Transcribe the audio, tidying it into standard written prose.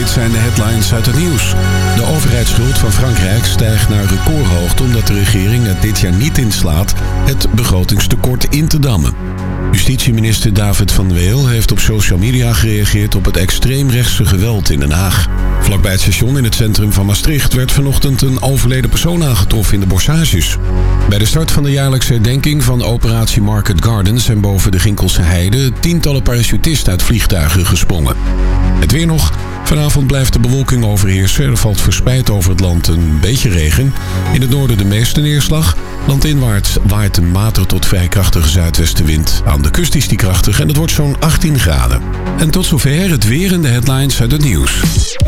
dit zijn de headlines uit het nieuws. De overheidsschuld van Frankrijk stijgt naar recordhoogte omdat de regering het dit jaar niet inslaat het begrotingstekort in te dammen. Justitieminister David van Weel heeft op social media gereageerd op het extreemrechtse geweld in Den Haag. Vlakbij het station in het centrum van Maastricht werd vanochtend een overleden persoon aangetroffen in de bossages. Bij de start van de jaarlijkse herdenking van Operatie Market Garden zijn boven de Ginkelse Heide tientallen parachutisten uit vliegtuigen gesprongen. Het weer nog. Vanavond blijft de bewolking overheersen. Er valt verspreid over het land een beetje regen. In het noorden de meeste neerslag. Landinwaarts waait een matige tot vrij krachtige zuidwestenwind. Aan de kust is die krachtig en het wordt zo'n 18 graden. En tot zover het weer en de headlines uit het nieuws.